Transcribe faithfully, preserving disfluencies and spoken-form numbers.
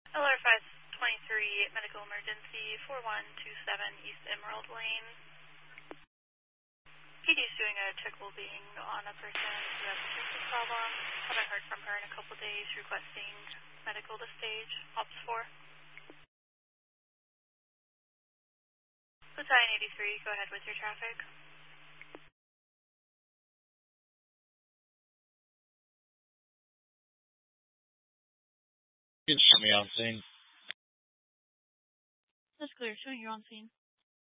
L R five twenty-three, medical emergency, four one two seven East Emerald Lane. P D's doing a check well-being on a person who has a drinking problem. Haven't heard from her in a couple days, requesting medical to stage. Ops four. Battalion eighty-three, go ahead with your traffic. You can show me on scene. That's clear. Showing you on scene.